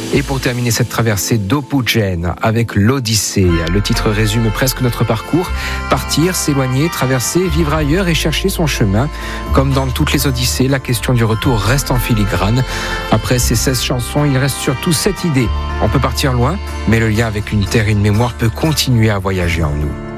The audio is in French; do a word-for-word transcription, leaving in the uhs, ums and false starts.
Et pour terminer cette traversée d'Opugène avec l'Odyssée, le titre résume presque notre parcours. Partir, s'éloigner, traverser, vivre ailleurs et chercher son chemin. Comme dans toutes les Odyssées, la question du retour reste en filigrane. Après ces seize chansons, il reste surtout cette idée. On peut partir loin, mais le lien avec une terre et une mémoire peut continuer à voyager en nous.